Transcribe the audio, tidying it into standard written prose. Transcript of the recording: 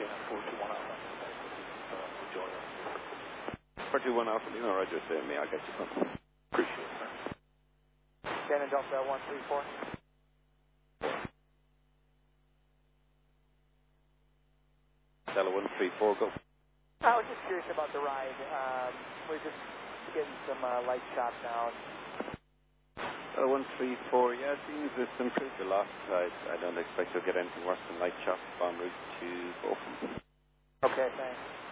Dana 421 Alpha. Joya. 421 Alpha, Lima, Roger, say me, I'll get you something. Appreciate it, sir. Dana Delta 134. Delta 134, go. I was just curious about the ride. We're just getting some light shot down. Delta 134, yeah, it seems it's improved a lot. I don't expect you'll get anything worse than light shock en route to Bochum. Okay, thanks.